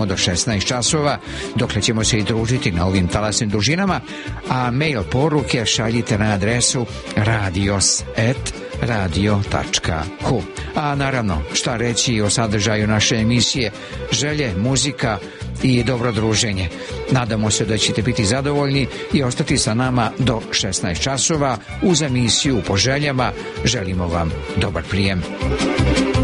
do 16 časova, dokle ćemo se i družiti na ovim talasnim dužinama, a mail poruke šaljite na adresu radios@radio.hu. A naravno, šta reći o sadržaju naše emisije, želje, muzika i dobro druženje. Nadamo se da ćete biti zadovoljni i ostati sa nama do 16 časova uz emisiju Po željama. Želimo vam dobar prijem.